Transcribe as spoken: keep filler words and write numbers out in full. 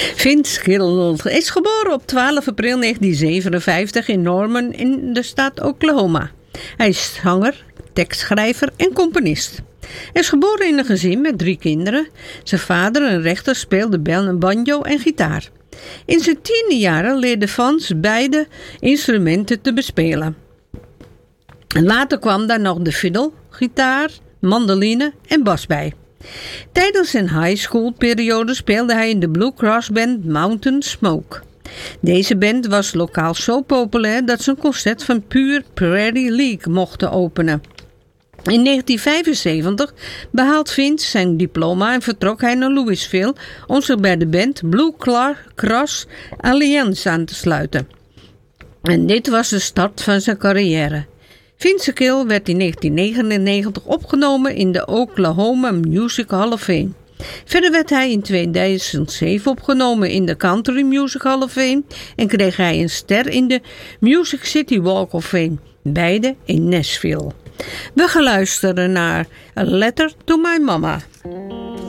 Vince Gill is geboren op twaalf april negentien zevenenvijftig in Norman in de staat Oklahoma. Hij is zanger, tekstschrijver en componist. Hij is geboren in een gezin met drie kinderen. Zijn vader, een rechter, speelde banjo en gitaar. In zijn tiende jaren leerde Vince beide instrumenten te bespelen. Later kwam daar nog de fiddle, gitaar, mandoline en bas bij. Tijdens zijn high school periode speelde hij in de bluegrass band Mountain Smoke. Deze band was lokaal zo populair dat ze een concert van Pure Prairie League mochten openen. In negentien vijfenzeventig behaalt Vince zijn diploma en vertrok hij naar Louisville om zich bij de band Blue Cross Alliance aan te sluiten. En dit was de start van zijn carrière. Vince Gill werd in negentien negenennegentig opgenomen in de Oklahoma Music Hall of Fame. Verder werd hij in tweeduizend zeven opgenomen in de Country Music Hall of Fame en kreeg hij een ster in de Music City Walk of Fame, beide in Nashville. We gaan luisteren naar A Letter to My Mama.